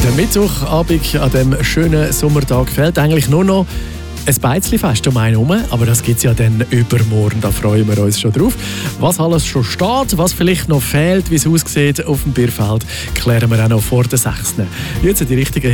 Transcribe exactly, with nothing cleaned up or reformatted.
Mittwochabend an diesem schönen Sommertag fehlt eigentlich nur noch ein Beizli-Fest um einen herum, aber das gibt es ja dann übermorgen, da freuen wir uns schon drauf. Was alles schon steht, was vielleicht noch fehlt, wie es aussieht auf dem Bierfeld, klären wir auch noch vor der sechsten Jetzt die richtigen